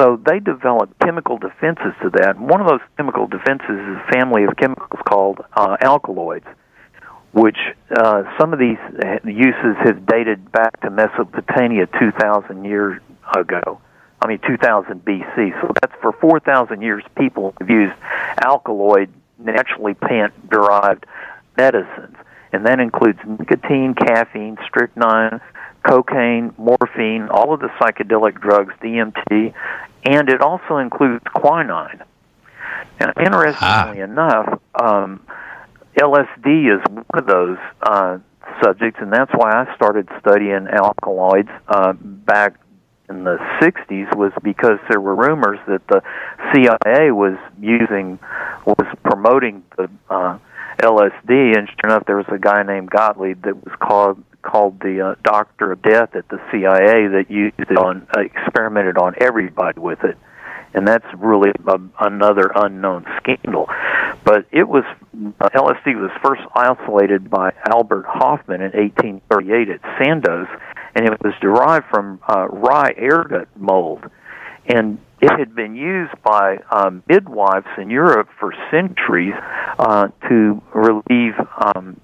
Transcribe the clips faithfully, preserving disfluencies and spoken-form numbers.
so they developed chemical defenses to that. And one of those chemical defenses is a family of chemicals called uh, alkaloids, which uh, some of these uses have dated back to Mesopotamia two thousand years ago. I mean, two thousand B C. So that's for four thousand years people have used alkaloid, naturally plant-derived medicines. And that includes nicotine, caffeine, strychnine, cocaine, morphine, all of the psychedelic drugs, D M T, and it also includes quinine. Now, interestingly ah. enough, um, L S D is one of those uh, subjects, and that's why I started studying alkaloids uh, back in the sixties, was because there were rumors that the C I A was using, was promoting the uh, L S D, and sure enough, there was a guy named Gottlieb that was called called the uh, Doctor of Death at the C I A that used it on, uh, experimented on everybody with it, and that's really a, another unknown scandal. But it was uh, L S D was first isolated by Albert Hofmann in eighteen thirty-eight at Sandoz, and it was derived from uh, rye ergot mold, and it had been used by um, midwives in Europe for centuries uh, to relieve um,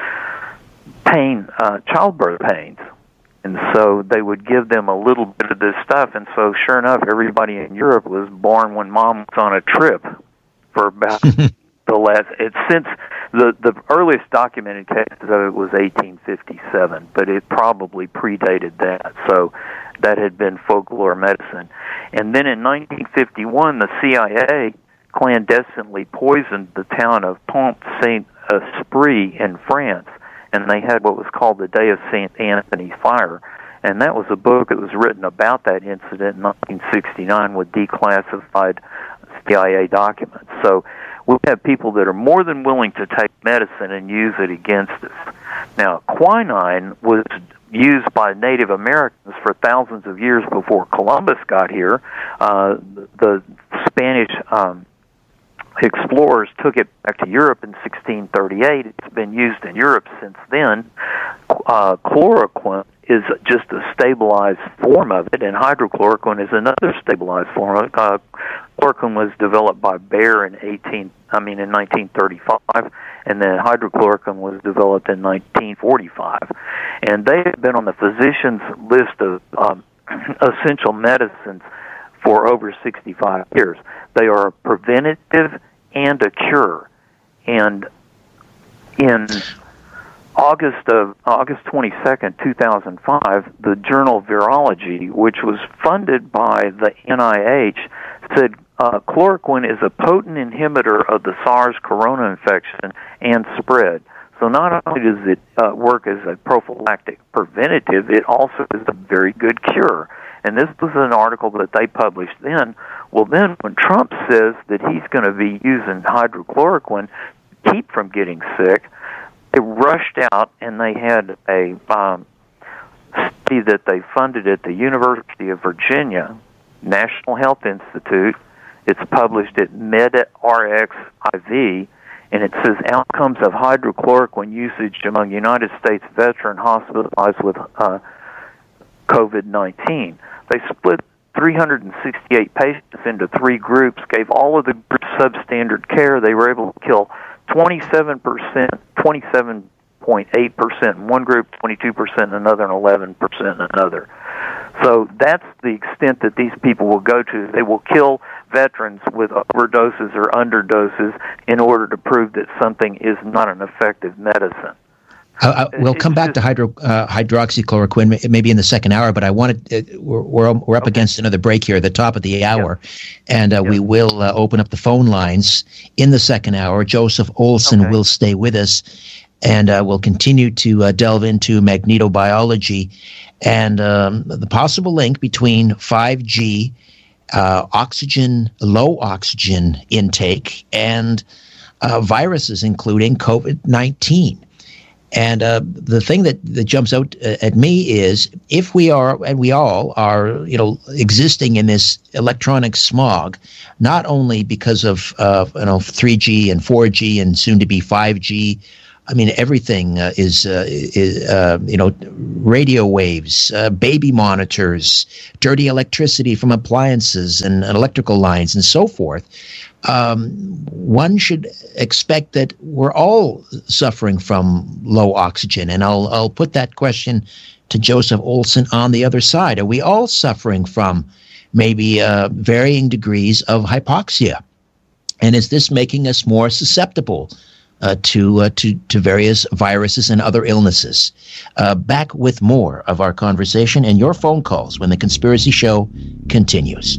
pain, uh, childbirth pains. And so they would give them a little bit of this stuff, and so sure enough, everybody in Europe was born when mom was on a trip for about the last, it's since, the, the earliest documented cases of it was eighteen fifty-seven, but it probably predated that, so that had been folklore medicine. And then in nineteen fifty-one, the C I A clandestinely poisoned the town of Pont Saint-Esprit in France, and they had what was called the Day of Saint Anthony's Fire. And that was a book that was written about that incident in nineteen sixty-nine with declassified C I A documents. So we have people that are more than willing to take medicine and use it against us. Now, quinine was used by Native Americans for thousands of years before Columbus got here. Uh, the Spanish um, explorers took it back to Europe in sixteen thirty-eight. It's been used in Europe since then. Uh, chloroquine is just a stabilized form of it, and hydrochloroquine is another stabilized form of it. Uh, chloroquine was developed by Bayer in eighteen, I mean in nineteen thirty-five, and then hydrochloroquine was developed in nineteen forty-five. And they have been on the physician's list of um, essential medicines for over sixty-five years. They are a preventative and a cure. And in August of August twenty-second, two thousand five, the journal Virology, which was funded by the N I H, said uh, chloroquine is a potent inhibitor of the SARS corona infection and spread. So not only does it uh, work as a prophylactic preventative, it also is a very good cure. And this was an article that they published then. Well, then when Trump says that he's going to be using hydrochloroquine to keep from getting sick, they rushed out and they had a um, study that they funded at the University of Virginia, National Health Institute. It's published at MedRxiv, and it says outcomes of hydrochloroquine usage among United States veteran hospitalized with uh, COVID nineteen. They split three hundred sixty-eight patients into three groups, gave all of the groups substandard care. They were able to kill twenty-seven percent, twenty-seven point eight percent in one group, twenty-two percent in another, and eleven percent in another. So that's the extent that these people will go to. They will kill veterans with overdoses or underdoses in order to prove that something is not an effective medicine. Uh, we'll come back to hydro, uh, hydroxychloroquine maybe in the second hour, but I wanted uh, we're, we're we're up okay. against another break here at the top of the hour, yeah. and uh, yeah. we will uh, open up the phone lines in the second hour. Joseph Olson okay. will stay with us, and uh, we'll continue to uh, delve into magnetobiology and um, the possible link between five G, uh, oxygen, low oxygen intake, and uh, viruses, including COVID nineteen. And uh, the thing that, that jumps out uh, at me is if we are, and we all are, you know, existing in this electronic smog, not only because of, uh, you know, three G and four G and soon to be five G, I mean, everything uh, is, uh, is uh, you know, radio waves, uh, baby monitors, dirty electricity from appliances and electrical lines and so forth. Um, one should expect that we're all suffering from low oxygen. And I'll, I'll put that question to Joseph Olson on the other side. Are we all suffering from maybe uh, varying degrees of hypoxia? And is this making us more susceptible Uh, to uh, to to various viruses and other illnesses? Uh, back with more of our conversation and your phone calls when The Conspiracy Show continues.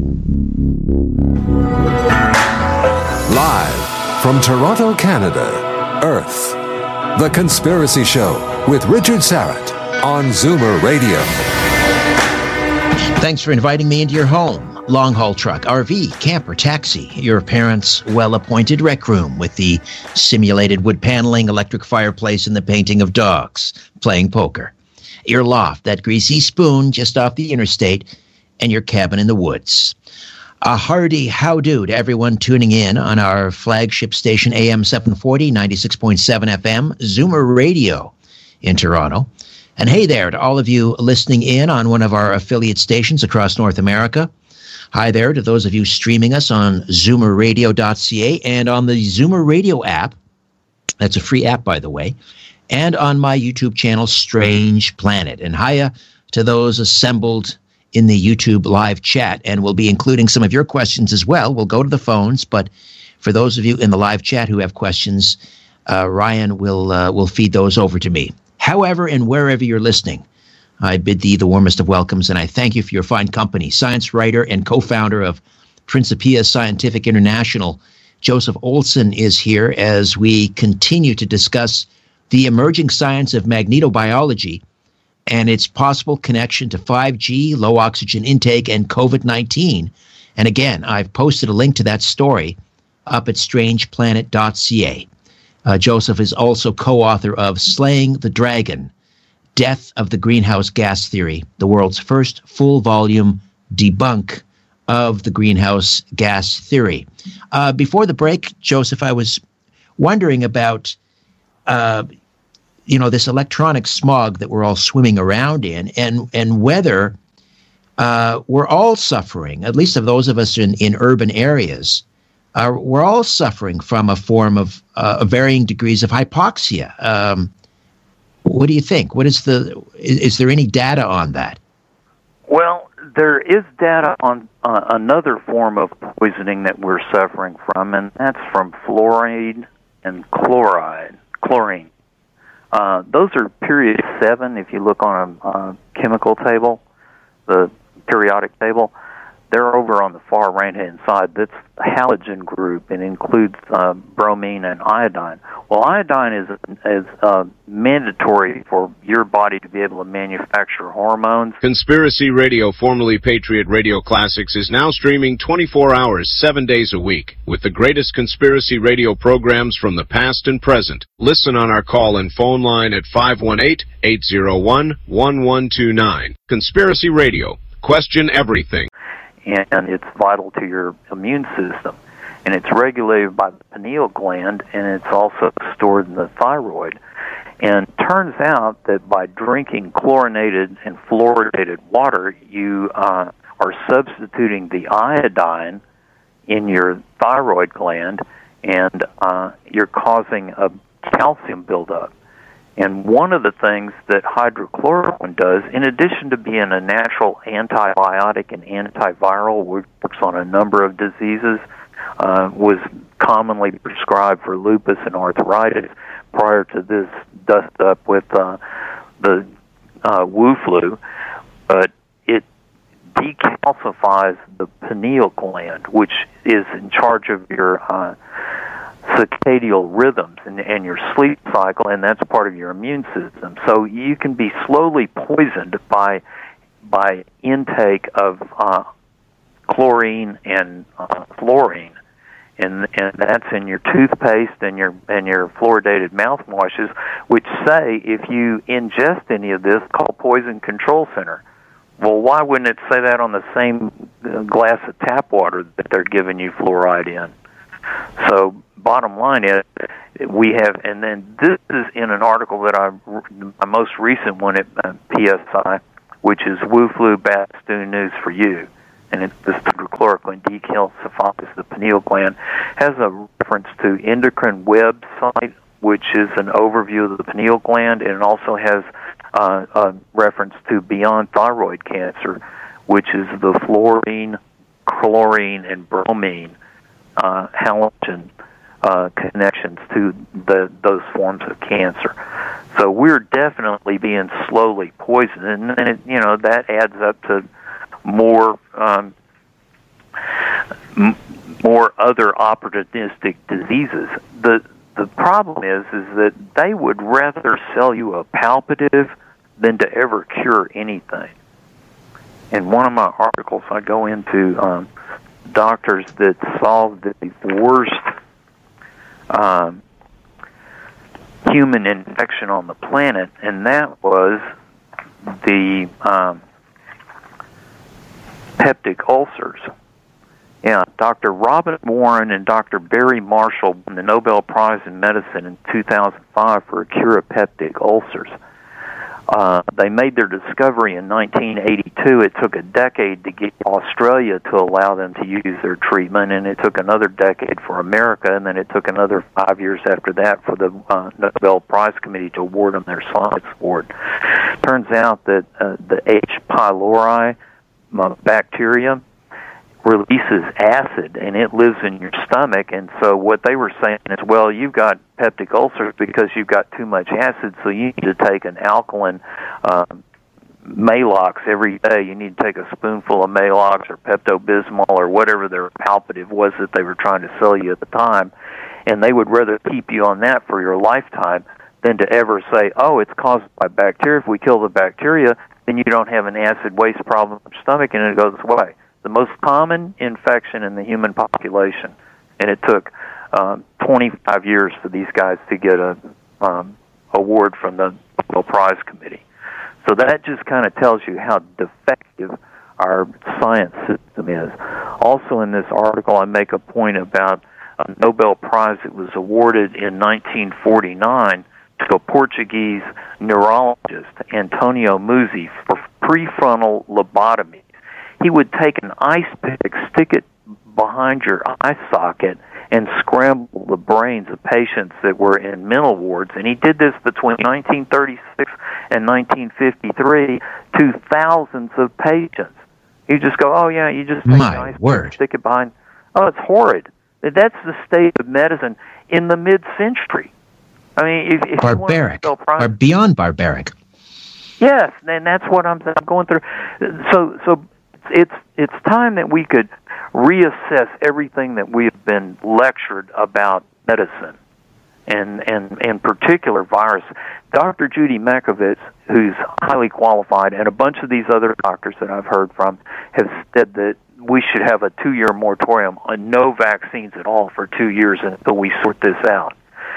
Live from Toronto, Canada, Earth, The Conspiracy Show with Richard Syrett on Zoomer Radio. Thanks for inviting me into your home. Long-haul truck, R V, camper, taxi, your parents' well-appointed rec room with the simulated wood paneling, electric fireplace, and the painting of dogs playing poker. Your loft, that greasy spoon just off the interstate, and your cabin in the woods. A hearty how-do to everyone tuning in on our flagship station, A M seven forty, ninety-six point seven F M, Zoomer Radio in Toronto. And hey there to all of you listening in on one of our affiliate stations across North America. Hi there to those of you streaming us on zoomer radio dot c a and on the Zoomer Radio app. That's a free app, by the way. And on my YouTube channel, Strange Planet. And hiya to those assembled in the YouTube live chat. And we'll be including some of your questions as well. We'll go to the phones, but for those of you in the live chat who have questions, uh, Ryan will uh, will feed those over to me. However and wherever you're listening, I bid thee the warmest of welcomes, and I thank you for your fine company. Science writer and co-founder of Principia Scientific International, Joseph Olson, is here as we continue to discuss the emerging science of magnetobiology and its possible connection to five G, low oxygen intake, and COVID nineteen. And again, I've posted a link to that story up at strange planet dot c a. Uh, Joseph is also co-author of Slaying the Dragon, Death of the Greenhouse Gas Theory, the world's first full-volume debunk of the greenhouse gas theory. Uh, before the break, Joseph, I was wondering about, uh, you know, this electronic smog that we're all swimming around in, and and whether uh, we're all suffering, at least of those of us in, in urban areas, uh, we're all suffering from a form of uh, varying degrees of hypoxia. Um, What do you think? What is the? Is, is there any data on that? Well, there is data on uh, another form of poisoning that we're suffering from, and that's from fluoride and chloride, chlorine. Uh, those are period seven. If you look on a uh, chemical table, the periodic table, they're over on the far right-hand side. That's a halogen group and includes uh, bromine and iodine. Well, iodine is is uh, mandatory for your body to be able to manufacture hormones. Conspiracy Radio, formerly Patriot Radio Classics, is now streaming twenty-four hours, seven days a week, with the greatest conspiracy radio programs from the past and present. Listen on our call and phone line at five one eight, eight zero one, one one two nine. Conspiracy Radio. Question everything. And it's vital to your immune system. And it's regulated by the pineal gland, and it's also stored in the thyroid. And turns out that by drinking chlorinated and fluoridated water, you uh, are substituting the iodine in your thyroid gland, and uh, you're causing a calcium buildup. And one of the things that hydrochloroquine does, in addition to being a natural antibiotic and antiviral, which works on a number of diseases, uh, was commonly prescribed for lupus and arthritis prior to this dust-up with uh, the uh, Wu flu. But it decalcifies the pineal gland, which is in charge of your uh, circadian rhythms and, and your sleep cycle, and that's part of your immune system. So you can be slowly poisoned by by intake of uh, chlorine and uh, fluorine, and and that's in your toothpaste and your and your fluoridated mouthwashes, which say if you ingest any of this, call Poison Control Center. Well, why wouldn't it say that on the same glass of tap water that they're giving you fluoride in? So bottom line is, we have, and then this is in an article that I, my most recent one at uh, P S I, which is Wu Flu Bad Stew News for You, and it's this hydrochloroquine decalcifies the pineal gland, has a reference to Endocrine website, which is an overview of the pineal gland, and it also has uh, a reference to Beyond Thyroid Cancer, which is the fluorine, chlorine, and bromine uh, halogen uh, connections to the those forms of cancer. So we're definitely being slowly poisoned, and, and it, you know, that adds up to more um, m- more other opportunistic diseases. The the problem is is that they would rather sell you a palliative than to ever cure anything. In one of my articles, I go into um, doctors that solved the worst um, human infection on the planet, and that was the um, peptic ulcers. Yeah, Doctor Robin Warren and Doctor Barry Marshall won the Nobel Prize in Medicine in two thousand five for a cure of peptic ulcers. Uh, they made their discovery in nineteen eighty-two. It took a decade to get Australia to allow them to use their treatment, and it took another decade for America, and then it took another five years after that for the uh, Nobel Prize Committee to award them their science award. Turns out that uh, the H. pylori uh, bacteria releases acid, and it lives in your stomach, and so what they were saying is, well, you've got peptic ulcers because you've got too much acid, so you need to take an alkaline uh, Maalox every day. You need to take a spoonful of Maalox or Pepto-Bismol or whatever their palliative was that they were trying to sell you at the time, and they would rather keep you on that for your lifetime than to ever say, oh, it's caused by bacteria. If we kill the bacteria, then you don't have an acid waste problem in your stomach, and it goes away. The most common infection in the human population, and it took um, twenty-five years for these guys to get a um, award from the Nobel Prize Committee. So that just kind of tells you how defective our science system is. Also in this article, I make a point about a Nobel Prize that was awarded in nineteen forty-nine to a Portuguese neurologist, Antonio Musi, for prefrontal lobotomy. He would take an ice pick, stick it behind your eye socket, and scramble the brains of patients that were in mental wards. And he did this between nineteen thirty-six and nineteen fifty-three to thousands of patients. You just go, oh, yeah, you just take My an ice word. pick, stick it behind. Oh, it's horrid. That's the state of medicine in the mid-century. I mean, if, if barbaric, you want to or beyond barbaric. Yes, and that's what I'm, I'm going through. So, so it's it's time that we could reassess everything that we have been lectured about medicine, and and in particular virus. Doctor Judy Mekovitz, who's highly qualified, and a bunch of these other doctors that I've heard from have said that we should have a two-year moratorium on no vaccines at all for two years until we sort this out.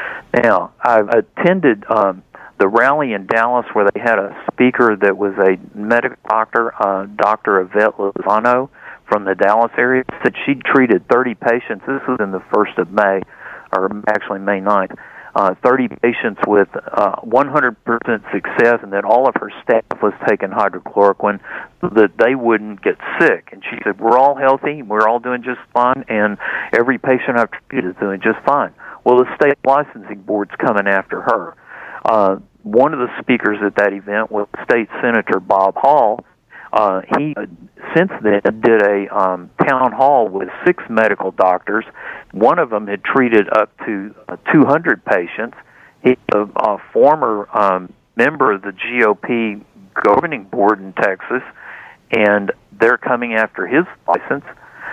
Now, I've attended um, the rally in Dallas where they had a speaker that was a medical doctor, uh, Doctor Yvette Lozano from the Dallas area, said she treated thirty patients. This was in the first of May, or actually May ninth. Uh, thirty patients with uh, one hundred percent success, and that all of her staff was taking hydrochloroquine so that they wouldn't get sick. And she said, we're all healthy, we're all doing just fine, and every patient I've treated is doing just fine. Well, the state licensing board's coming after her. Uh, one of the speakers at that event was State Senator Bob Hall. Uh, he, uh, since then, did a um, town hall with six medical doctors. One of them had treated up to uh, two hundred patients. He's a, a former um, member of the G O P governing board in Texas, and they're coming after his license.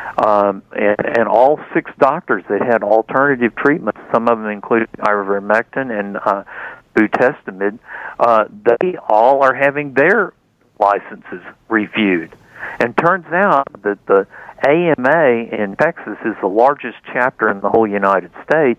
Um, and, and all six doctors that had alternative treatments, some of them including ivermectin and uh, butastimid, uh, they all are having their licenses reviewed. And turns out that the A M A in Texas is the largest chapter in the whole United States,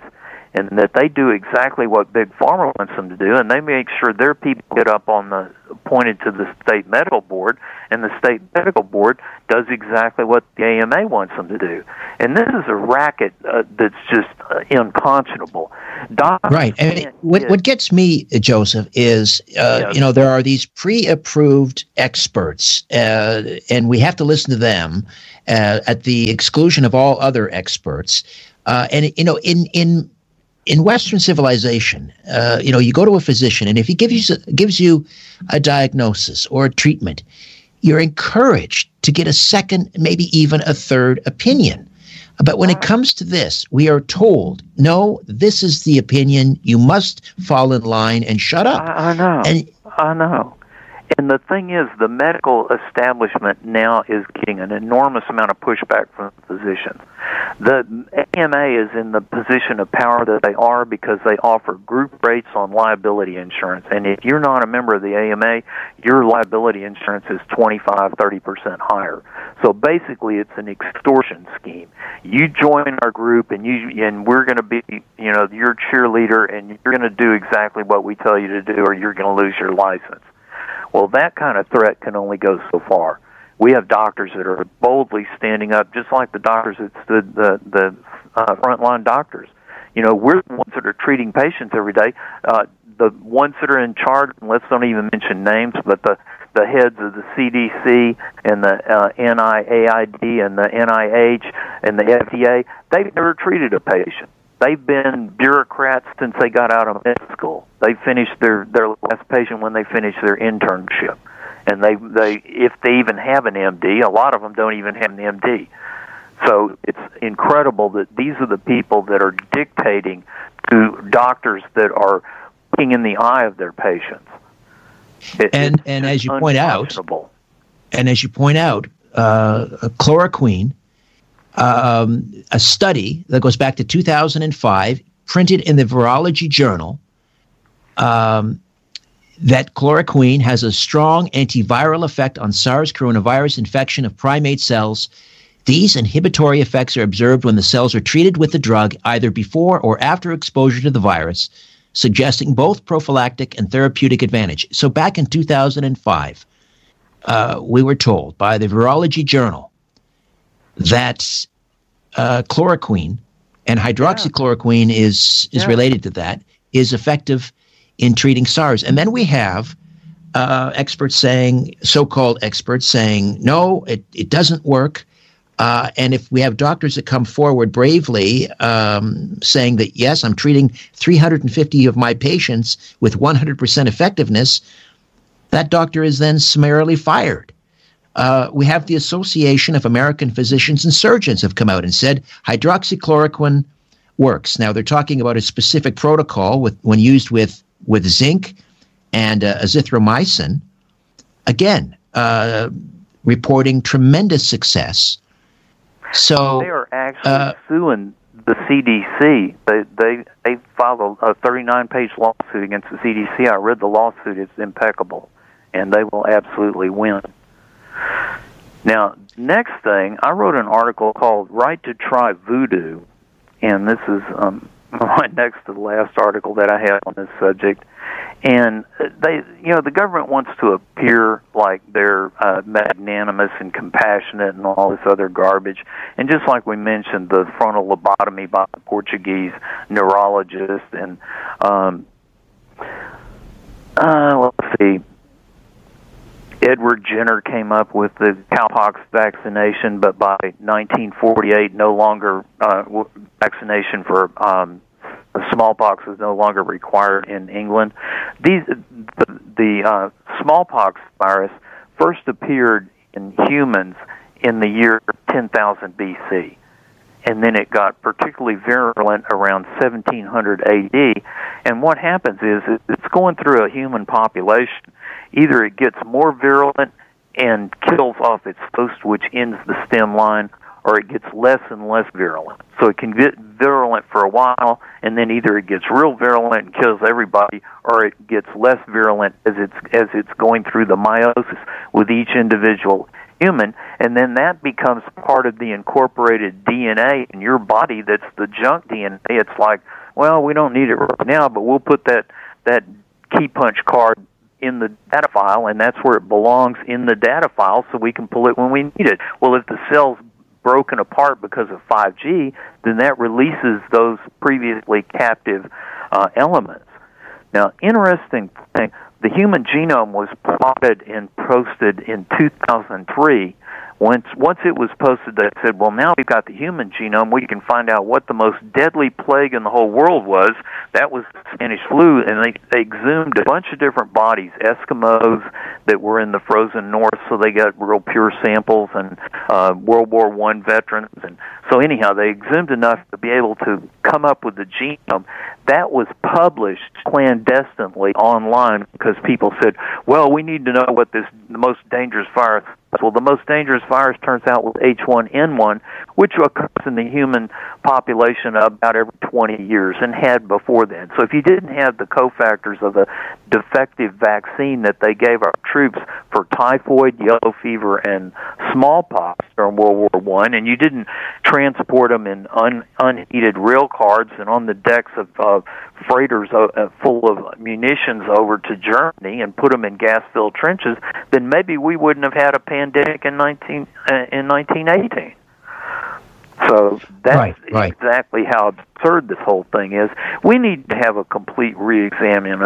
and that they do exactly what Big Pharma wants them to do, and they make sure their people get up on the pointed to the state medical board, and the state medical board does exactly what the A M A wants them to do. And this is a racket uh, that's just uh, unconscionable. Doctors right. And what, what gets me, Joseph, is, uh, yes. you know, there are these pre-approved experts, uh, and we have to listen to them uh, at the exclusion of all other experts. Uh, and, you know, in, in, in Western civilization, uh, you know, you go to a physician, and if he gives you, gives you a diagnosis or a treatment, you're encouraged to get a second, maybe even a third opinion. But when it comes to this, we are told, no, this is the opinion. You must fall in line and shut up. I, I know. And, I know. And the thing is, the medical establishment now is getting an enormous amount of pushback from physicians. The A M A is in the position of power that they are because they offer group rates on liability insurance. And if you're not a member of the A M A, your liability insurance is twenty-five, thirty percent higher. So basically, it's an extortion scheme. You join our group, and you and we're going to be, you know, your cheerleader, and you're going to do exactly what we tell you to do, or you're going to lose your license. Well, that kind of threat can only go so far. We have doctors that are boldly standing up, just like the doctors that stood, the, the uh, frontline doctors. You know, we're the ones that are treating patients every day. Uh, the ones that are in charge, and let's don't even mention names, but the, the heads of the C D C and the uh, N I A I D and the N I H and the F D A, they've never treated a patient. They've been bureaucrats since they got out of med school. They finished their, their last patient when they finished their internship. And they, they, if they even have an M D, a lot of them don't even have an M D. So it's incredible that these are the people that are dictating to doctors that are looking in the eye of their patients. It, and and as you point out, and as you point out, uh, chloroquine, um, a study that goes back to two thousand five, printed in the Virology Journal, um, that chloroquine has a strong antiviral effect on SARS coronavirus infection of primate cells. These inhibitory effects are observed when the cells are treated with the drug either before or after exposure to the virus, suggesting both prophylactic and therapeutic advantage. So back in two thousand five, uh, we were told by the Virology Journal that uh, chloroquine, and hydroxychloroquine yeah. is, is yeah. related to that, is effective in treating SARS. And then we have uh, experts saying, so-called experts saying, no, it, it doesn't work. Uh, and if we have doctors that come forward bravely um, saying that, yes, I'm treating three hundred fifty of my patients with one hundred percent effectiveness, that doctor is then summarily fired. Uh, we have the Association of American Physicians and Surgeons have come out and said hydroxychloroquine works. Now, they're talking about a specific protocol with when used with, with zinc and uh, azithromycin. Again, uh, reporting tremendous success. So they are actually uh, suing the C D C. They they they filed a thirty-nine page lawsuit against the C D C. I read the lawsuit; it's impeccable, and they will absolutely win. Now, next thing, I wrote an article called "Right to Try Voodoo," and this is um, right next to the last article that I have on this subject. And they, you know, the government wants to appear like they're uh, magnanimous and compassionate and all this other garbage. And just like we mentioned, the frontal lobotomy by a Portuguese neurologist, and um, uh, let's see, Edward Jenner came up with the cowpox vaccination, but by nineteen forty-eight, no longer uh, vaccination for um, smallpox is no longer required in England. These the, the uh, smallpox virus first appeared in humans in the year ten thousand B C, and then it got particularly virulent around seventeen hundred A D. And what happens is it's going through a human population. Either it gets more virulent and kills off its host, which ends the stem line, or it gets less and less virulent. So it can get virulent for a while, and then either it gets real virulent and kills everybody, or it gets less virulent as it's as it's going through the meiosis with each individual human, and then that becomes part of the incorporated D N A in your body that's the junk D N A. It's like, well, we don't need it right now, but we'll put that that key punch card in the data file, and that's where it belongs in the data file, so we can pull it when we need it. Well, if the cell's broken apart because of five G, then that releases those previously captive uh, elements. Now, interesting thing, the human genome was plotted and posted in two thousand three. Once once it was posted, they said, well, now we've got the human genome, we can find out what the most deadly plague in the whole world was. That was the Spanish flu, and they, they exhumed a bunch of different bodies, Eskimos that were in the frozen north, so they got real pure samples, and uh, World War One veterans. And so anyhow, they exhumed enough to be able to come up with the genome. That was published clandestinely online because people said, well, we need to know what this the most dangerous virus is. Well, the most dangerous virus turns out was H one N one, which occurs in the human population about every twenty years and had before then. So if you didn't have the cofactors of a defective vaccine that they gave our troops for typhoid, yellow fever, and smallpox during World War One, and you didn't transport them in un, unheated rail cars and on the decks of uh, freighters uh, full of munitions over to Germany and put them in gas-filled trenches, then maybe we wouldn't have had a pandemic in nineteen uh, in nineteen eighteen. So that's right, right. exactly how absurd this whole thing is. We need to have a complete re-examination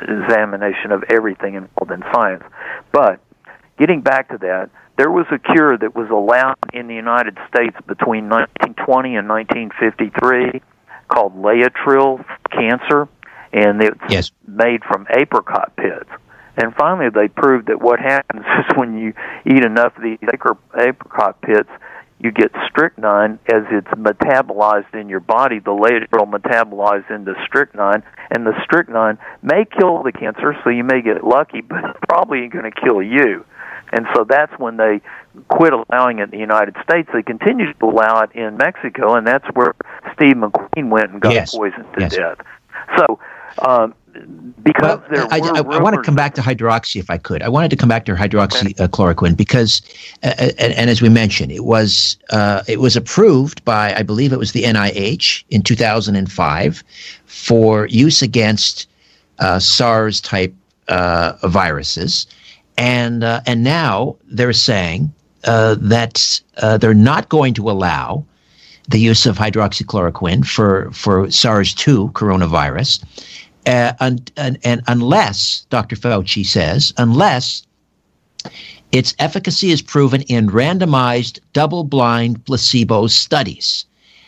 of everything involved in science. But getting back to that, there was a cure that was allowed in the United States between nineteen twenty and nineteen fifty-three called Laetrile for cancer, and it's yes. made from apricot pits. And finally, they proved that what happens is when you eat enough of these apricot pits, you get strychnine as it's metabolized in your body. The laetrile metabolized into strychnine, and the strychnine may kill the cancer, so you may get lucky, but it's probably going to kill you. And so that's when they quit allowing it in the United States. They continued to allow it in Mexico, and that's where Steve McQueen went and got yes. poisoned to yes. death. So, um, because well, there I, were I, I want to come back to hydroxy if I could. I wanted to come back to hydroxychloroquine because, uh, and, and as we mentioned, it was uh, it was approved by, I believe it was the N I H in two thousand five for use against uh, SARS-type uh, viruses. And uh, and now they're saying uh, that uh, they're not going to allow the use of hydroxychloroquine for, for SARS two coronavirus, uh, and, and, and unless, Doctor Fauci says, unless its efficacy is proven in randomized double-blind placebo studies.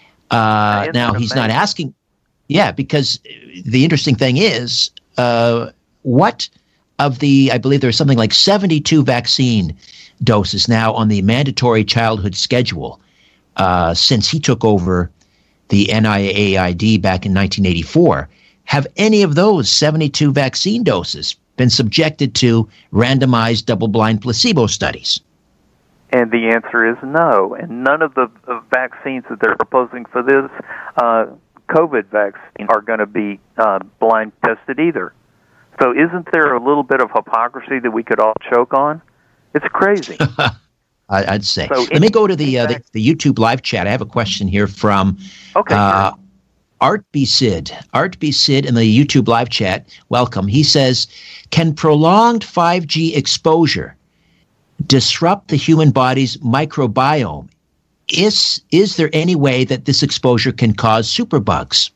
Uh, now, he's not asking, yeah, because the interesting thing is, uh, what of the, I believe there's something like seventy-two vaccine doses now on the mandatory childhood schedule uh, since he took over the N I A I D back in nineteen eighty-four. Have any of those seventy-two vaccine doses been subjected to randomized double-blind placebo studies? And the answer is no. And none of the uh, vaccines that they're proposing for this uh, COVID vaccine are going to be uh, blind tested either. So isn't there a little bit of hypocrisy that we could all choke on? It's crazy. I'd say. So Let me go to the, uh, the the YouTube live chat. I have a question here from okay, uh, Art B. Sid. Art B. Sid in the YouTube live chat. Welcome. He says, can prolonged five G exposure disrupt the human body's microbiome? Is, is there any way that this exposure can cause superbugs?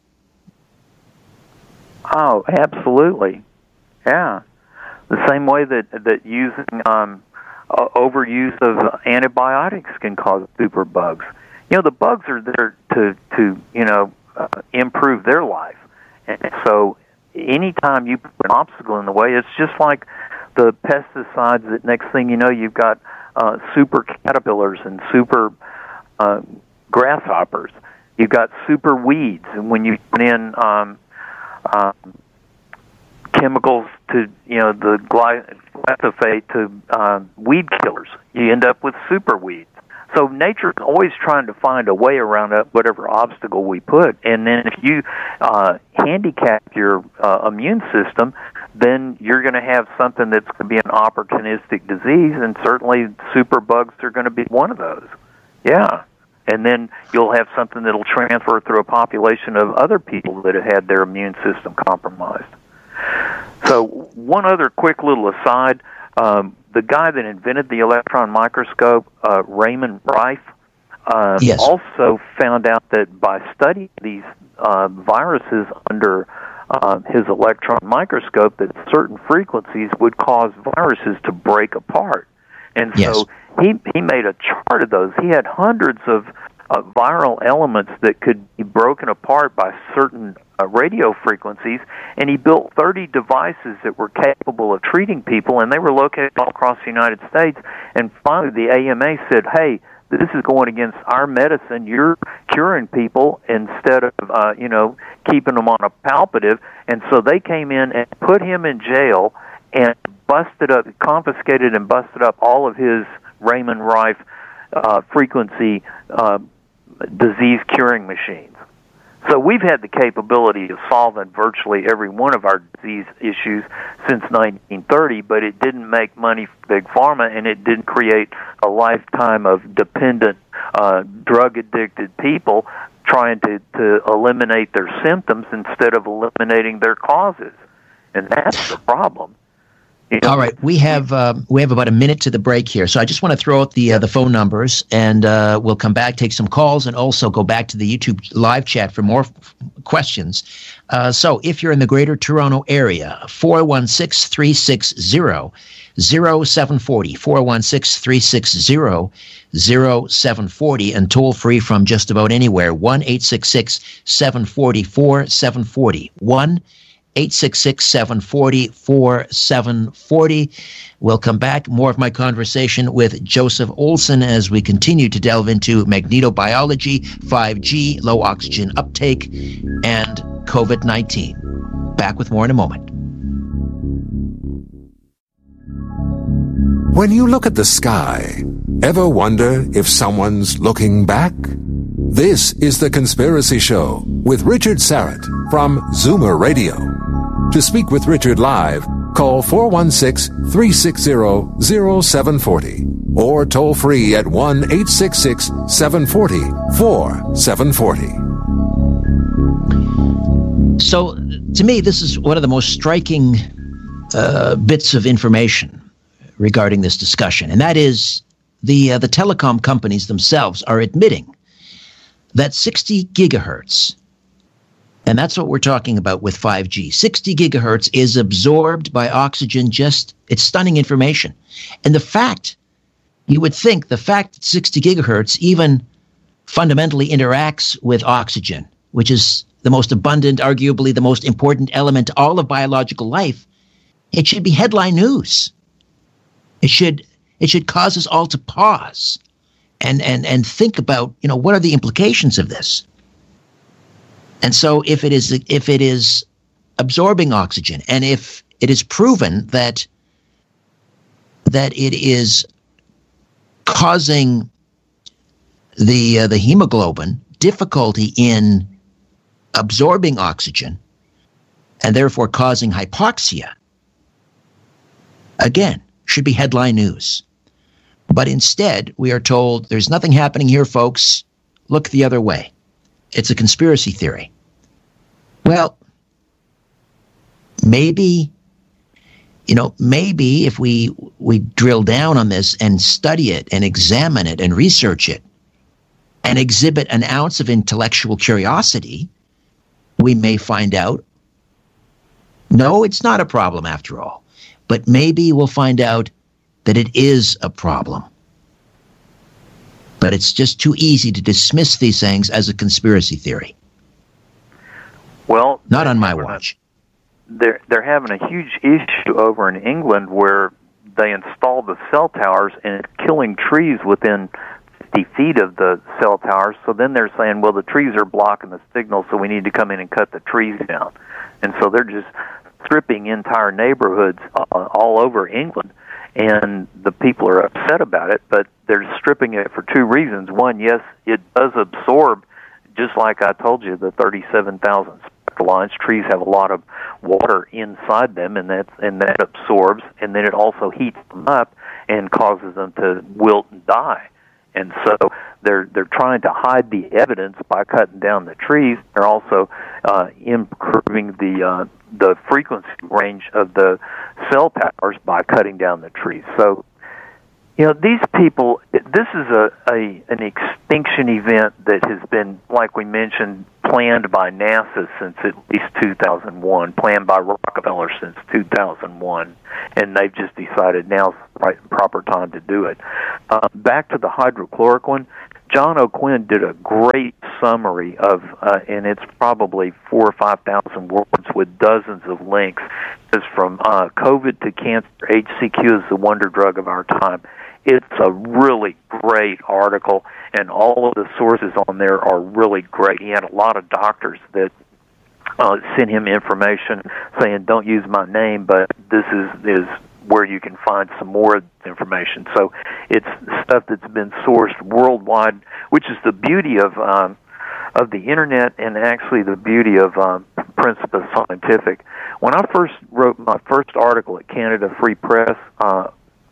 Oh, absolutely. Yeah, the same way that that using um, uh, overuse of antibiotics can cause superbugs. You know, the bugs are there to to you know uh, improve their life, and so anytime you put an obstacle in the way, it's just like the pesticides. That next thing you know, you've got uh, super caterpillars and super uh, grasshoppers. You've got super weeds, and when you put in um, uh, chemicals to, you know, the glyphosate to uh, weed killers, you end up with super weeds. So nature's always trying to find a way around whatever obstacle we put. And then if you uh, handicap your uh, immune system, then you're going to have something that's going to be an opportunistic disease, and certainly superbugs are going to be one of those. Yeah. And then you'll have something that'll transfer through a population of other people that have had their immune system compromised. So one other quick little aside, um, the guy that invented the electron microscope, uh, Raymond Rife, uh, yes. also found out that by studying these uh, viruses under uh, his electron microscope, that certain frequencies would cause viruses to break apart. And so yes. he he made a chart of those. He had hundreds of uh, viral elements that could be broken apart by certain uh, radio frequencies, and he built thirty devices that were capable of treating people, and they were located all across the United States. And finally, the A M A said, hey, this is going against our medicine. You're curing people instead of, uh, you know, keeping them on a palliative. And so they came in and put him in jail and busted up, confiscated and busted up all of his Raymond Rife uh, frequency uh, disease curing machines. So we've had the capability of solving virtually every one of our disease issues since nineteen thirty, but it didn't make money for Big Pharma, and it didn't create a lifetime of dependent, uh, drug-addicted people trying to, to eliminate their symptoms instead of eliminating their causes. And that's the problem. You know, all right, we have uh, we have about a minute to the break here, so I just want to throw out the uh, the phone numbers, and uh, we'll come back, take some calls, and also go back to the YouTube live chat for more f- questions. Uh, so, if you're in the Greater Toronto area, four one six, three six zero, zero seven four zero, four one six, three six zero, zero seven four zero, and toll free from just about anywhere, one eight six six, seven four zero, four seven four zero, one eight six six, seven four zero, four seven four zero. We'll come back. More of my conversation with Joseph Olson as we continue to delve into magnetobiology, five G, low oxygen uptake, and COVID nineteen. Back with more in a moment. When you look at the sky, ever wonder if someone's looking back? This is The Conspiracy Show with Richard Syrett from Zoomer Radio. To speak with Richard live, call four one six, three six zero, zero seven four zero or toll free at one eight six six, seven four zero, four seven four zero. So, to me, this is one of the most striking uh, bits of information regarding this discussion, and that is the uh, the telecom companies themselves are admitting that sixty gigahertz, and that's what we're talking about with five G, sixty gigahertz is absorbed by oxygen. Just, it's stunning information. And the fact, you would think the fact that sixty gigahertz even fundamentally interacts with oxygen, which is the most abundant, arguably the most important element to all of biological life, it should be headline news. It should, it should cause us all to pause and, and, and think about, you know, what are the implications of this? And so if it is if it is absorbing oxygen, and if it is proven that that it is causing the uh, the hemoglobin difficulty in absorbing oxygen, and therefore causing hypoxia, again, should be headline news. But instead, we are told there's nothing happening here, folks. Look the other way. It's a conspiracy theory. Well, maybe, you know, maybe if we we drill down on this and study it and examine it and research it and exhibit an ounce of intellectual curiosity, we may find out, no, it's not a problem after all. But maybe we'll find out that it is a problem. But it's just too easy to dismiss these things as a conspiracy theory. Well, not on my watch. They're they're having a huge issue over in England where they installed the cell towers and it's killing trees within fifty feet of the cell towers. So then they're saying, well, the trees are blocking the signal, so we need to come in and cut the trees down. And so they're just stripping entire neighborhoods uh, all over England. And the people are upset about it, but they're stripping it for two reasons. One, yes, it does absorb, just like I told you, the thirty-seven thousand spectrolines. Trees have a lot of water inside them, and that and that absorbs, and then it also heats them up and causes them to wilt and die. And so they're they're trying to hide the evidence by cutting down the trees. They're also uh, improving the uh, the frequency range of the cell towers by cutting down the trees. So, you know, these people, this is a, a an extinction event that has been, like we mentioned, planned by NASA since at least two thousand one, planned by Rockefeller since two thousand one, and they've just decided now's the right, proper time to do it. Uh, back to the hydrochloroquine, John O'Quinn did a great summary of, uh, and it's probably four or five thousand words with dozens of links. It's from uh, COVID to cancer, H C Q is the wonder drug of our time. It's a really great article, and all of the sources on there are really great. He had a lot of doctors that uh, sent him information saying, don't use my name, but this is, is where you can find some more information. So it's stuff that's been sourced worldwide, which is the beauty of um, of the Internet and actually the beauty of um, Principia Scientific. When I first wrote my first article at Canada Free Press, uh,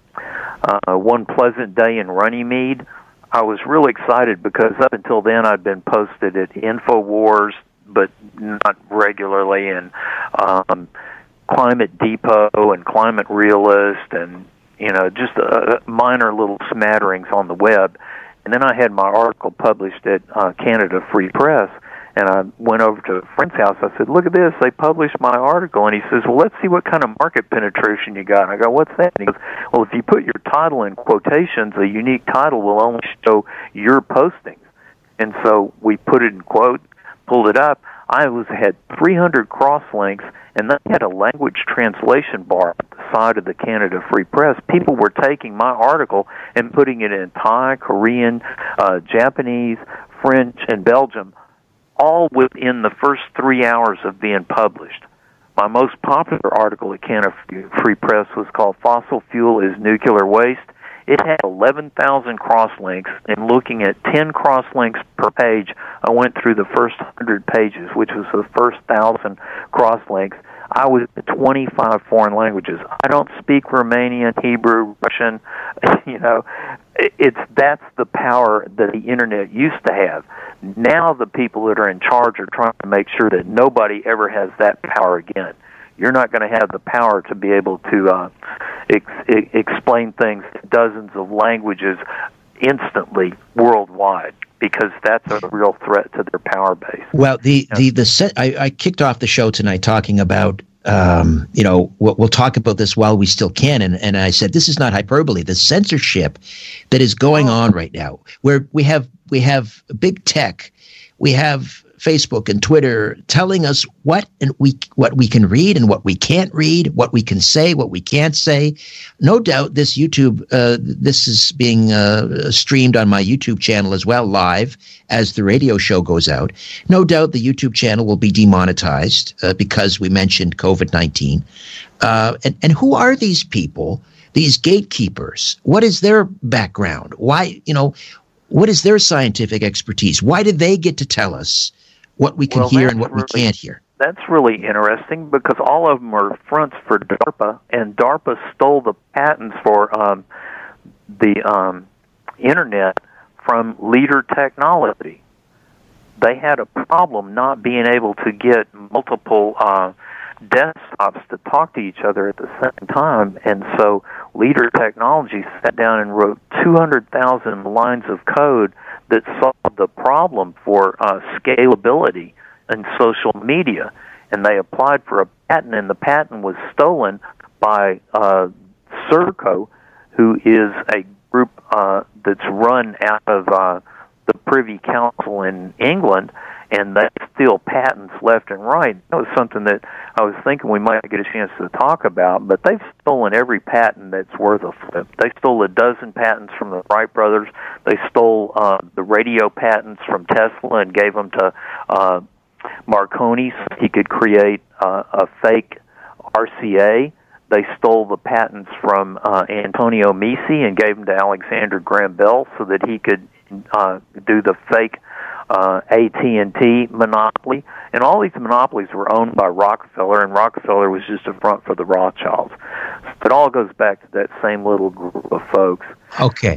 Uh, one pleasant day in Runnymede, I was really excited because up until then I'd been posted at InfoWars, but not regularly, and um, Climate Depot and Climate Realist, and you know, just uh, minor little smatterings on the web. And then I had my article published at uh, Canada Free Press. And I went over to a friend's house. I said, look at this. They published my article. And he says, well, let's see what kind of market penetration you got. And I go, what's that? And he goes, well, if you put your title in quotations, a unique title will only show your postings. And so we put it in quote, pulled it up. I was had three hundred cross-links, and they had a language translation bar at the side of the Canada Free Press. People were taking my article and putting it in Thai, Korean, uh, Japanese, French, and Belgium, all within the first three hours of being published. My most popular article at Canada Free Press was called Fossil Fuel is Nuclear Waste. It had eleven thousand crosslinks, and looking at ten crosslinks per page, I went through the first one hundred pages, which was the first one thousand crosslinks. I was in twenty-five foreign languages. I don't speak Romanian, Hebrew, Russian. You know, it's that's the power that the Internet used to have. Now the people that are in charge are trying to make sure that nobody ever has that power again. You're not going to have the power to be able to uh, ex- explain things in dozens of languages instantly worldwide, because that's a real threat to their power base. Well, the the the set, I, I kicked off the show tonight talking about um, you know we'll, we'll talk about this while we still can, and and I said this is not hyperbole. The censorship that is going on right now, where we have we have big tech, we have Facebook and Twitter telling us what and we what we can read and what we can't read, what we can say, what we can't say. No doubt this YouTube, uh, this is being uh, streamed on my YouTube channel as well, live, as the radio show goes out. No doubt the YouTube channel will be demonetized uh, because we mentioned COVID nineteen. Uh, and, and who are these people, these gatekeepers? What is their background? Why, you know, what is their scientific expertise? Why do they get to tell us what we can well, hear and what really, we can't hear? That's really interesting because all of them are fronts for DARPA, and DARPA stole the patents for um, the um, Internet from Leader Technology. They had a problem not being able to get multiple uh, desktops to talk to each other at the same time, and so Leader Technology sat down and wrote two hundred thousand lines of code that solved the problem for uh, scalability in social media. And they applied for a patent, and the patent was stolen by uh, Serco, who is a group uh, that's run out of uh, the Privy Council in England, and they steal patents left and right. That was something that I was thinking we might get a chance to talk about, but they've stolen every patent that's worth a flip. They stole a dozen patents from the Wright brothers. They stole uh, the radio patents from Tesla and gave them to uh, Marconi so he could create uh, a fake R C A. They stole the patents from uh, Antonio Misi and gave them to Alexander Graham Bell so that he could uh, do the fake uh, A T and T monopoly. And all these monopolies were owned by Rockefeller, and Rockefeller was just a front for the Rothschilds. It all goes back to that same little group of folks. Okay. But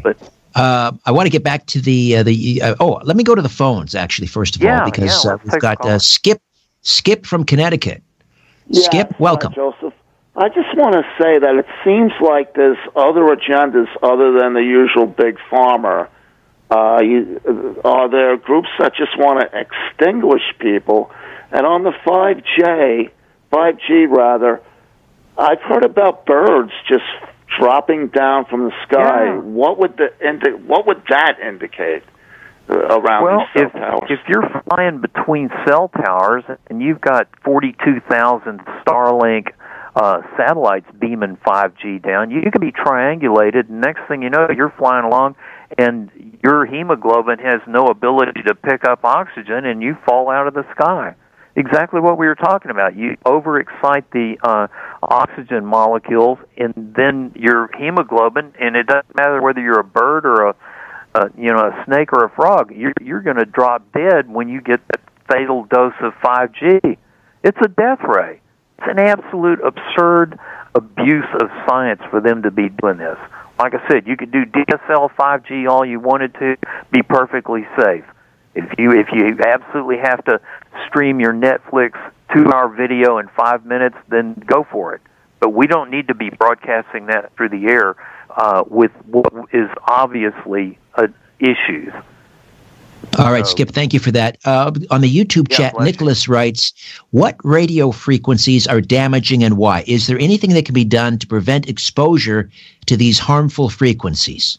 Uh, I want to get back to the uh, the. Uh, oh, let me go to the phones actually first of yeah, all because yeah, uh, we've got uh, Skip Skip from Connecticut. Yeah, Skip, welcome, hi, Joseph. I just want to say that it seems like there's other agendas other than the usual big pharma. Uh, you, are there groups that just want to extinguish people? And on the five G, five G rather, I've heard about birds just dropping down from the sky. Yeah. What would the indi- what would that indicate uh, around well, these cell if, towers? if you're flying between cell towers and you've got forty-two thousand Starlink uh, satellites beaming five G down, you can be triangulated. And next thing you know, you're flying along, and your hemoglobin has no ability to pick up oxygen, and you fall out of the sky. Exactly what we were talking about. You overexcite the uh, oxygen molecules, and then your hemoglobin, and it doesn't matter whether you're a bird or a, a you know, a snake or a frog, you're, you're going to drop dead when you get that fatal dose of five G. It's a death ray. It's an absolute absurd abuse of science for them to be doing this. Like I said, you could do D S L five G all you wanted to, be perfectly safe. If you if you absolutely have to stream your Netflix two-hour video in five minutes, then go for it. But we don't need to be broadcasting that through the air uh, with what is obviously uh, issues. All right, Skip, thank you for that. Uh, on the YouTube Yeah, chat, bless you. Nicholas writes, what radio frequencies are damaging and why? Is there anything that can be done to prevent exposure to these harmful frequencies?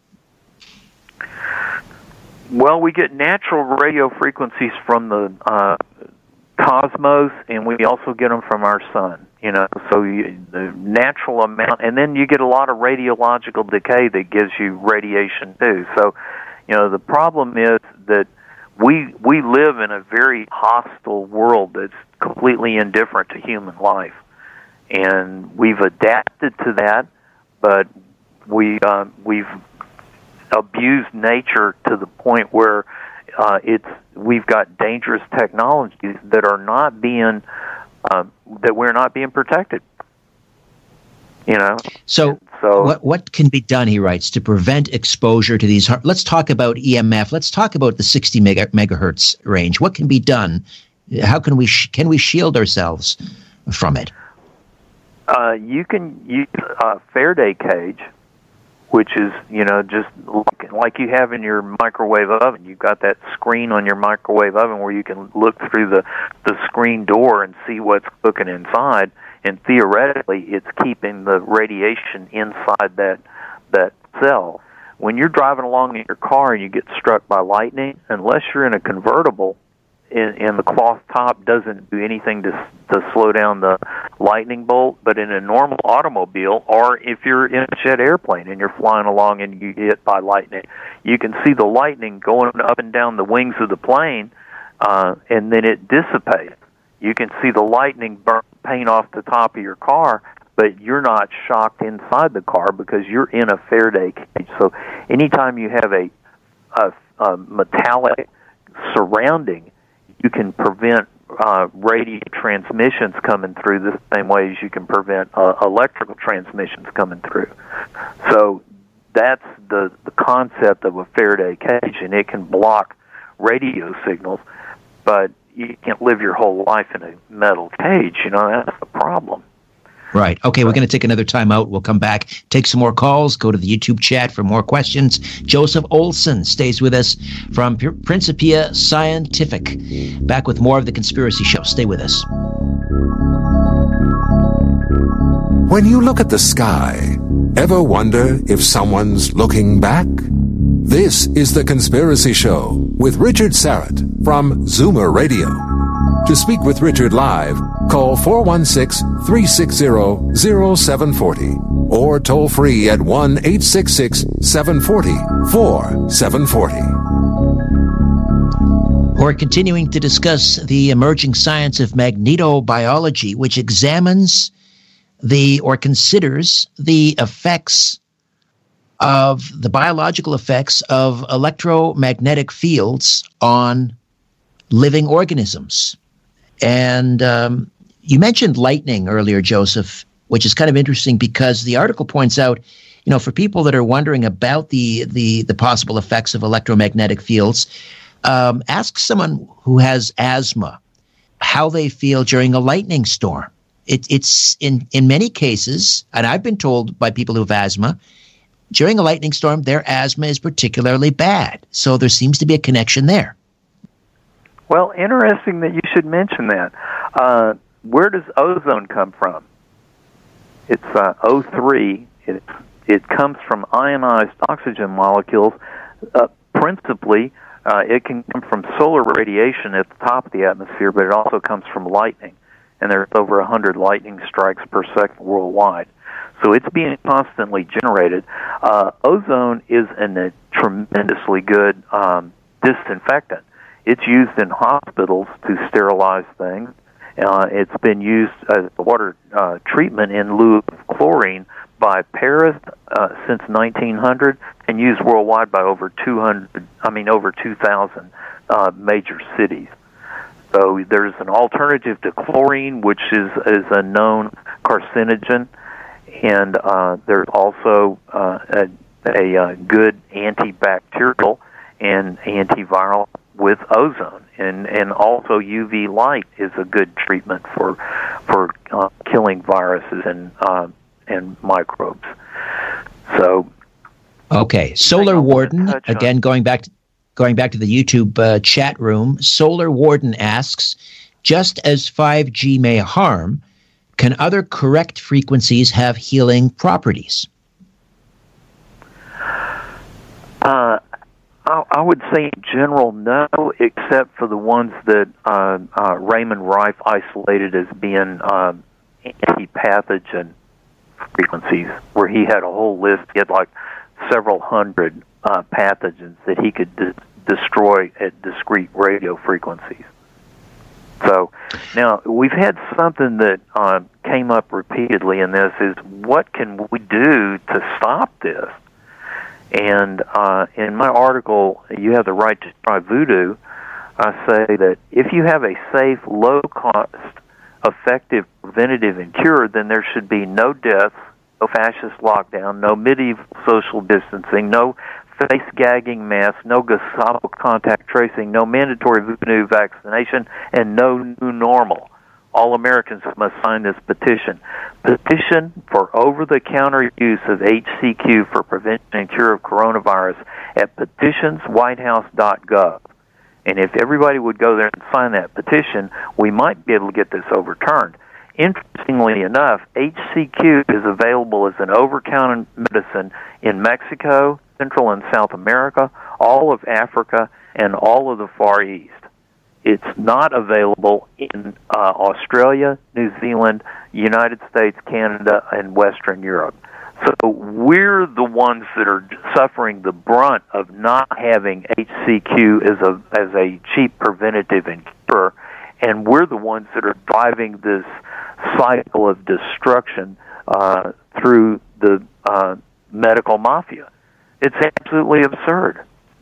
Well, we get natural radio frequencies from the uh, cosmos, and we also get them from our sun. You know, so you, the natural amount, and then you get a lot of radiological decay that gives you radiation too. So, you know, the problem is that we we live in a very hostile world that's completely indifferent to human life, and we've adapted to that, but we uh, we've abused nature to the point where uh, it's we've got dangerous technologies that are not being uh, that we're not being protected. You know. So, so what what can be done? He writes to prevent exposure to these. har- Let's talk about E M F. Let's talk about the sixty mega, megahertz range. What can be done? How can we sh- can we shield ourselves from it? Uh, you can use a Faraday cage, which is, you know, just like, like you have in your microwave oven. You've got that screen on your microwave oven where you can look through the, the screen door and see what's cooking inside, and theoretically it's keeping the radiation inside that that cell. When you're driving along in your car and you get struck by lightning, unless you're in a convertible, and, and the cloth top doesn't do anything to to slow down the lightning bolt, but in a normal automobile, or if you're in a jet airplane and you're flying along and you get hit by lightning, you can see the lightning going up and down the wings of the plane, uh, and then it dissipates. You can see the lightning burn paint off the top of your car, but you're not shocked inside the car because you're in a Faraday cage. So anytime you have a, a, a metallic surrounding, you can prevent uh, radio transmissions coming through the same way as you can prevent uh, electrical transmissions coming through. So that's the, the concept of a Faraday cage, and it can block radio signals, but you can't live your whole life in a metal cage. You know, that's the problem. Right. Okay, we're going to take another time out. We'll come back, take some more calls, go to the YouTube chat for more questions. Joseph Olson stays with us from P- Principia Scientific. Back with more of The Conspiracy Show. Stay with us. When you look at the sky, ever wonder if someone's looking back? This is The Conspiracy Show with Richard Syrett from Zoomer Radio. To speak with Richard live, call four one six, three six zero, zero seven four zero or toll free at one eight six six, seven four zero, four seven four zero. We're continuing to discuss the emerging science of magnetobiology, which examines the or considers the effects of the biological effects of electromagnetic fields on living organisms. And um, you mentioned lightning earlier, Joseph, which is kind of interesting because the article points out you know, for people that are wondering about the the, the possible effects of electromagnetic fields, um, ask someone who has asthma how they feel during a lightning storm. It, it's in, in many cases, and I've been told by people who have asthma, during a lightning storm, their asthma is particularly bad. So there seems to be a connection there. Well, interesting that you should mention that. Uh, where does ozone come from? It's uh, O three. It, it comes from ionized oxygen molecules. Uh, principally, uh, it can come from solar radiation at the top of the atmosphere, but it also comes from lightning. And there's over one hundred lightning strikes per second worldwide. So it's being constantly generated. Uh, ozone is an, a tremendously good um, disinfectant. It's used in hospitals to sterilize things. Uh, it's been used as water uh, treatment in lieu of chlorine by Paris uh, since nineteen hundred, and used worldwide by over two hundred. I mean, over two thousand uh, major cities. So there's an alternative to chlorine, which is is a known carcinogen, and uh, there's also uh, a, a, a good antibacterial and antiviral with ozone, and and also U V light is a good treatment for for uh, killing viruses and uh, and microbes. So, okay, Solar Warden again, going back to, going back to the YouTube uh, chat room. Solar Warden asks, just as five G may harm, can other correct frequencies have healing properties? Uh. I would say in general no, except for the ones that uh, uh, Raymond Rife isolated as being uh, anti-pathogen frequencies, where he had a whole list. He had like several hundred uh, pathogens that he could de- destroy at discrete radio frequencies. So now we've had something that uh, came up repeatedly in this is, what can we do to stop this? And uh, in my article, You Have the Right to Try Voodoo, I say that if you have a safe, low-cost, effective preventative and cure, then there should be no deaths, no fascist lockdown, no medieval social distancing, no face-gagging masks, no Gestapo contact tracing, no mandatory voodoo vaccination, and no new normal. All Americans must sign this petition. Petition for over-the-counter use of H C Q for prevention and cure of coronavirus at petitions white house dot gov. And if everybody would go there and sign that petition, we might be able to get this overturned. Interestingly enough, H C Q is available as an over-counter medicine in Mexico, Central and South America, all of Africa, and all of the Far East. It's not available in uh, Australia, New Zealand, United States, Canada, and Western Europe. So we're the ones that are suffering the brunt of not having H C Q as a as a cheap preventative and cure, and we're the ones that are driving this cycle of destruction uh, through the uh, medical mafia. It's absolutely absurd.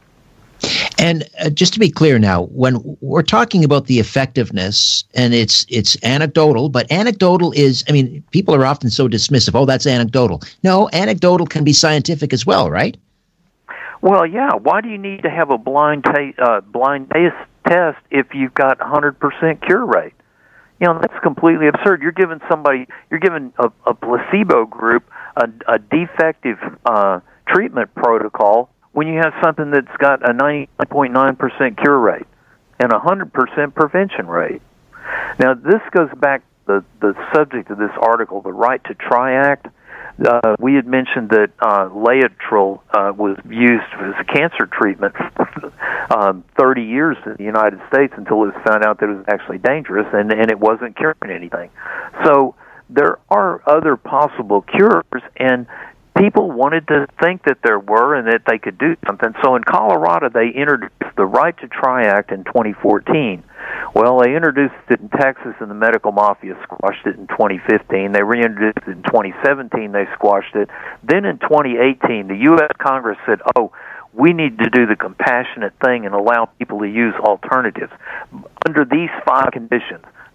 And uh, just to be clear now, when we're talking about the effectiveness, and it's it's anecdotal, but anecdotal is, I mean, people are often so dismissive. Oh, that's anecdotal. No, anecdotal can be scientific as well, right? Well, yeah. Why do you need to have a blind ta- uh, blind test test if you've got one hundred percent cure rate? You know, that's completely absurd. You're giving somebody, you're giving a, a placebo group a, a defective uh, treatment protocol when you have something that's got a ninety-nine point nine percent cure rate and a one hundred percent prevention rate. Now, this goes back to the, the subject of this article, the Right to Try Act. Uh, we had mentioned that uh, Laetrile uh, was used as a cancer treatment for um, thirty years in the United States until it was found out that it was actually dangerous, and, and it wasn't curing anything. So there are other possible cures, and people wanted to think that there were and that they could do something. So in Colorado, they introduced the Right to Try Act in twenty fourteen. Well, they introduced it in Texas, and the medical mafia squashed it in twenty fifteen. They reintroduced it in twenty seventeen. They squashed it. Then in twenty eighteen, the U S Congress said, oh, we need to do the compassionate thing and allow people to use alternatives under these five conditions.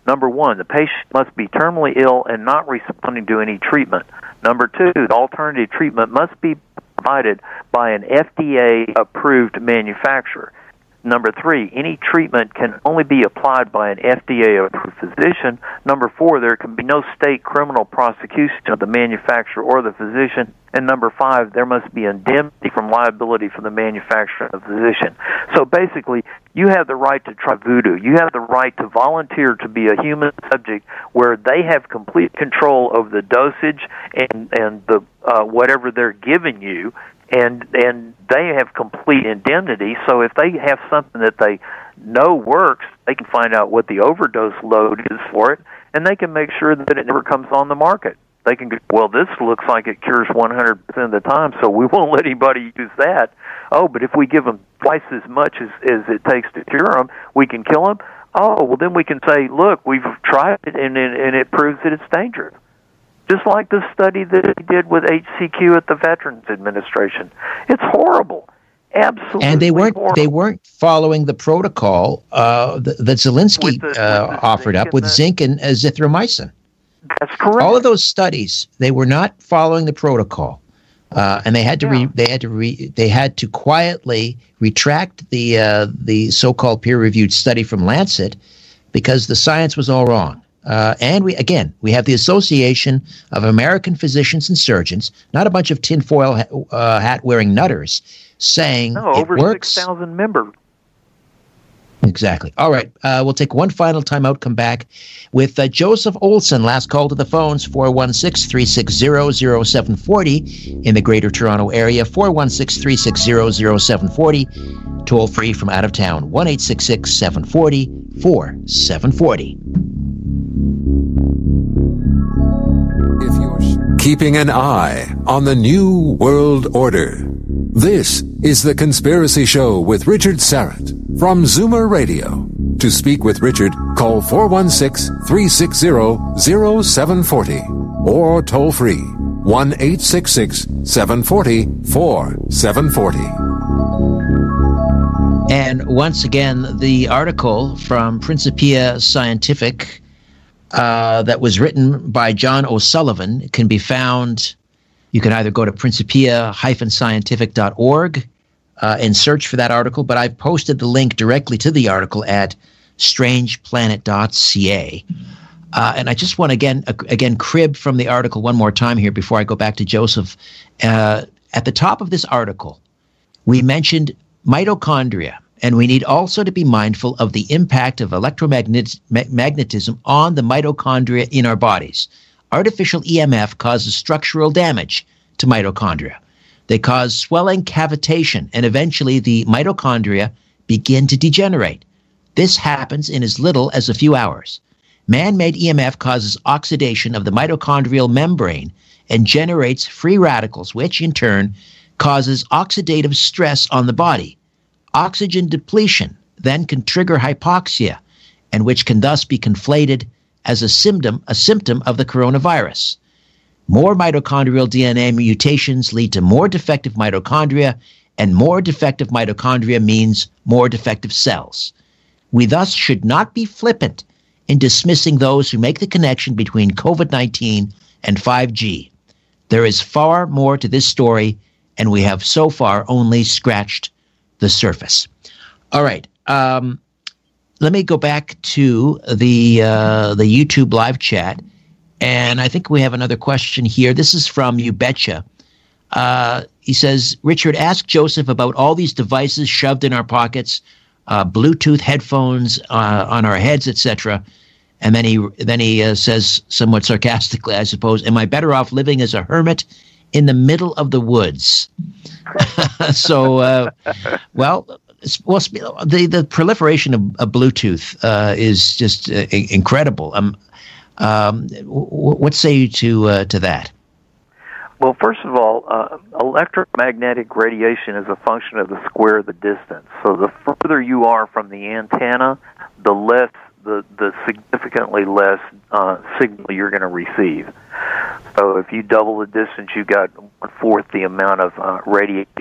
Number one, the patient must be terminally ill and not responding to any treatment. Number two, the alternative treatment must be provided by an F D A-approved manufacturer. Number three, any treatment can only be applied by an F D A-approved physician. Number four, there can be no state criminal prosecution of the manufacturer or the physician. And number five, there must be indemnity from liability for the manufacturer and the physician. So basically, you have the right to try voodoo. You have the right to volunteer to be a human subject where they have complete control over the dosage and, and the uh, whatever they're giving you. And and they have complete indemnity, so if they have something that they know works, they can find out what the overdose load is for it, and they can make sure that it never comes on the market. They can go, well, this looks like it cures one hundred percent of the time, so we won't let anybody use that. Oh, but if we give them twice as much as, as it takes to cure them, we can kill them. Oh, well, then we can say, look, we've tried it, and, and, and it proves that it's dangerous. Just like the study that he did with H C Q at the Veterans Administration. It's horrible. Absolutely. And they weren't horrible. they weren't following the protocol uh, that, that Zelensky the, uh, offered up with the, zinc and uh, azithromycin. That's correct. All of those studies, they were not following the protocol. Uh, and they had to yeah. re, they had to re, they had to quietly retract the uh, the so-called peer-reviewed study from Lancet because the science was all wrong. Uh, and we again, we have the Association of American Physicians and Surgeons, not a bunch of tinfoil ha- uh, hat-wearing nutters, saying no, it over works. six thousand members. Exactly. All right. Uh, we'll take one final time out, come back with uh, Joseph Olson. Last call to the phones, four one six, three six zero, zero seven four zero in the Greater Toronto Area, four one six, three six zero, zero seven four zero. Toll free from out of town, one eight six six, seven four zero, four seven four zero. If you're keeping an eye on the New World Order, this is The Conspiracy Show with Richard Syrett from Zoomer Radio. To speak with Richard, call four one six, three six zero, zero seven four zero or toll free one eight six six, seven four zero, four seven four zero. And once again, the article from Principia Scientific uh, that was written by John O'Sullivan can be found. You can either go to principia dash scientific dot org uh, and search for that article, but I've posted the link directly to the article at strange planet dot c a. Uh, and I just want to again, uh, again crib from the article one more time here before I go back to Joseph. Uh, at the top of this article, we mentioned mitochondria, and we need also to be mindful of the impact of electromagnetism on the mitochondria in our bodies. Artificial E M F causes structural damage to mitochondria. They cause swelling, cavitation, and eventually the mitochondria begin to degenerate. This happens in as little as a few hours. Man-made E M F causes oxidation of the mitochondrial membrane and generates free radicals, which in turn causes oxidative stress on the body. Oxygen depletion then can trigger hypoxia, and which can thus be conflated as a symptom, a symptom of the coronavirus. More mitochondrial D N A mutations lead to more defective mitochondria, and more defective mitochondria means more defective cells. We thus should not be flippant in dismissing those who make the connection between COVID nineteen and five G. There is far more to this story, and we have so far only scratched the surface. All right. Um, let me go back to the uh, the YouTube live chat, and I think we have another question here. This is from You Betcha. Uh, he says, Richard, ask Joseph about all these devices shoved in our pockets, uh, Bluetooth headphones uh, on our heads, et cetera. And then he then he uh, says, somewhat sarcastically, I suppose, am I better off living as a hermit in the middle of the woods? so, uh, well, well, the the proliferation of, of Bluetooth uh, is just uh, incredible. Um, um, what say you to uh, to that? Well, first of all, uh, electromagnetic radiation is a function of the square of the distance. So the further you are from the antenna, the less, the, the significantly less uh, signal you're going to receive. So if you double the distance, you got one-fourth the amount of uh, radiation.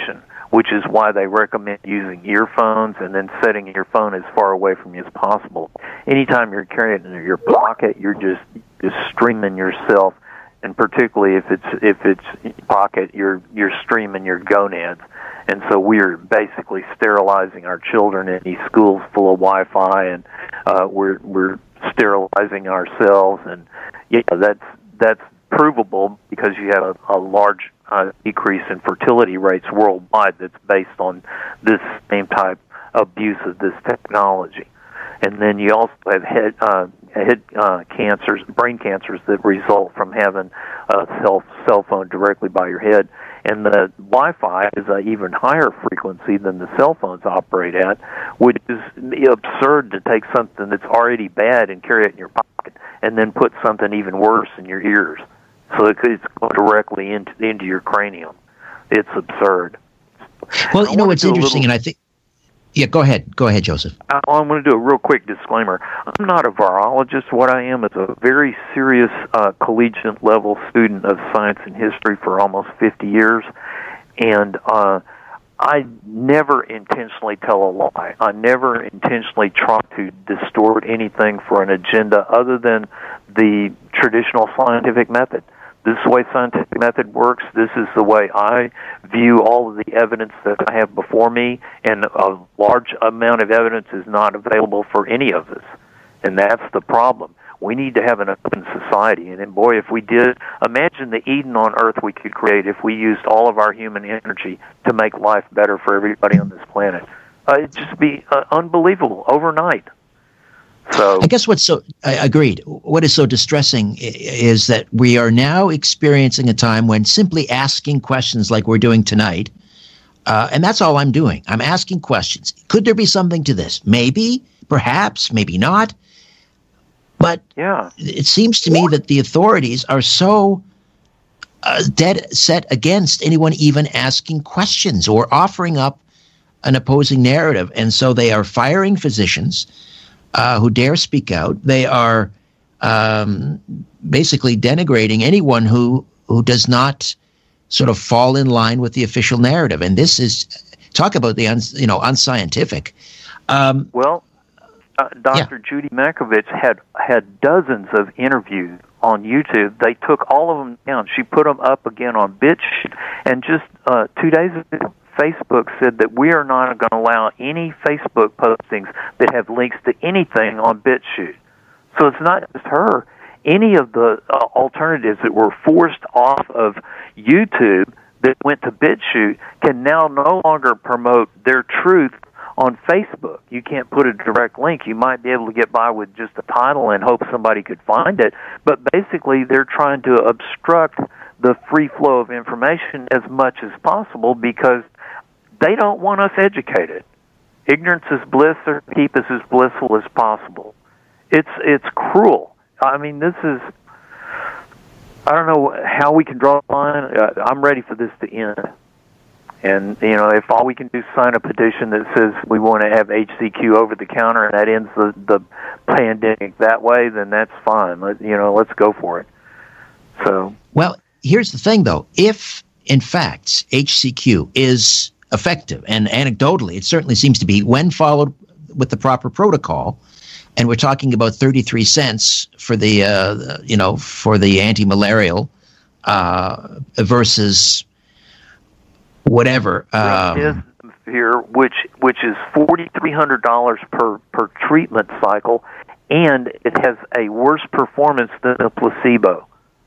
which is why they recommend using earphones and then setting your phone as far away from you as possible. Anytime you're carrying it in your pocket, you're just just streaming yourself, and particularly if it's if it's pocket, you're you're streaming your gonads. And so we're basically sterilizing our children in these schools full of Wi-Fi, and uh, we're we're sterilizing ourselves, and yeah, that's that's provable because you have a, a large uh, decrease in fertility rates worldwide that's based on this same type of abuse of this technology. And then you also have head uh, head uh, cancers, brain cancers that result from having a cell cell phone directly by your head. And the Wi-Fi is an even higher frequency than the cell phones operate at, which is absurd to take something that's already bad and carry it in your pocket, and then put something even worse in your ears. So it could, it's going directly into into your cranium. It's absurd. Well, you know what's interesting, little, and I think. Yeah, go ahead. Go ahead, Joseph. I, I'm going to do a real quick disclaimer. I'm not a virologist. What I am is a very serious uh, collegiate-level student of science and history for almost fifty years, and uh, I never intentionally tell a lie. I never intentionally try to distort anything for an agenda other than the traditional scientific method. This is the way scientific method works. This is the way I view all of the evidence that I have before me, and a large amount of evidence is not available for any of us, and that's the problem. We need to have an open society, and then, boy, if we did, imagine the Eden on Earth we could create if we used all of our human energy to make life better for everybody on this planet. Uh, it'd just be uh, unbelievable overnight. So I guess what's so I agreed. What is so distressing is that we are now experiencing a time when simply asking questions like we're doing tonight, uh, and that's all I'm doing. I'm asking questions. Could there be something to this? Maybe, perhaps, maybe not. But yeah. It seems to me that the authorities are so uh, dead set against anyone even asking questions or offering up an opposing narrative, and so they are firing physicians Uh, who dare speak out. They are um, basically denigrating anyone who who does not sort of fall in line with the official narrative. And this is, talk about the un, you know unscientific. Um, well, uh, Doctor Yeah. Judy Mikovits had had dozens of interviews on YouTube. They took all of them down. She put them up again on BitChute, and just uh, two days ago, Facebook said that we are not going to allow any Facebook postings that have links to anything on BitChute. So it's not just her. Any of the uh, alternatives that were forced off of YouTube that went to BitChute can now no longer promote their truth on Facebook. You can't put a direct link. You might be able to get by with just a title and hope somebody could find it, but basically they're trying to obstruct the free flow of information as much as possible because they don't want us educated. Ignorance is bliss, or keep us as blissful as possible. It's it's cruel. I mean, this is, I don't know how we can draw a line. Uh, I'm ready for this to end. And, you know, if all we can do is sign a petition that says we want to have H C Q over the counter and that ends the, the pandemic that way, then that's fine. Let, you know, let's go for it. So. Well, here's the thing, though. If, in fact, H C Q is effective, and anecdotally it certainly seems to be when followed with the proper protocol, and we're talking about thirty-three cents for the uh, you know for the anti-malarial uh, versus whatever um, here, which which is forty-three hundred dollars per per treatment cycle, and it has a worse performance than a placebo.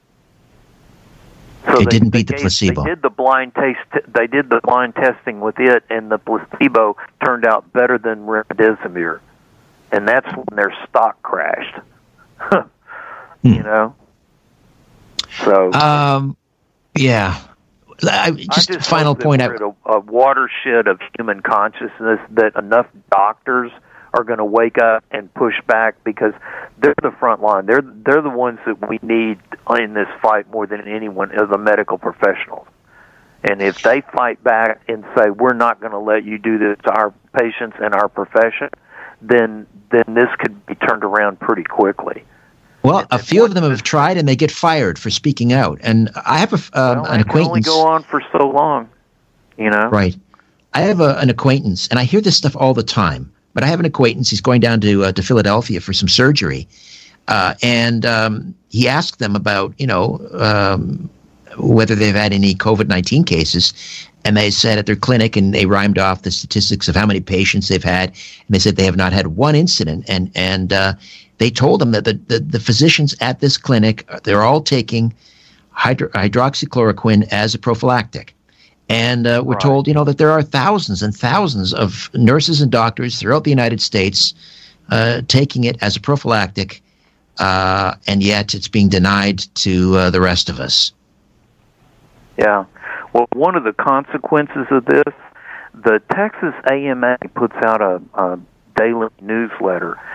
So it they, didn't beat they the gave, placebo. They did the blind taste. They did the blind testing with it, and the placebo turned out better than remdesivir, and that's when their stock crashed. hmm. You know. So. Um. Yeah. I, just, I just final point. We're at a, a watershed of human consciousness that enough doctors are going to wake up and push back because they're the front line. They're they're the ones that we need in this fight more than anyone are the medical professionals. And if they fight back and say we're not going to let you do this to our patients and our profession, then then this could be turned around pretty quickly. Well, and, a and few of them have tried, and they get fired for speaking out. And I have a, um, well, an acquaintance. Can only go on for so long, you know. Right. I have a, an acquaintance, and I hear this stuff all the time, but I have an acquaintance. He's going down to uh, to Philadelphia for some surgery, uh, and um, he asked them about, you know, um, whether they've had any COVID nineteen cases, and they said at their clinic, and they rhymed off the statistics of how many patients they've had, and they said they have not had one incident, and and uh, they told them that the, the, the physicians at this clinic, they're all taking hydro- hydroxychloroquine as a prophylactic. And uh, we're right. told, you know, that there are thousands and thousands of nurses and doctors throughout the United States uh, taking it as a prophylactic, uh, and yet it's being denied to uh, the rest of us. Yeah. Well, one of the consequences of this, the Texas A M A puts out a, a daily newsletter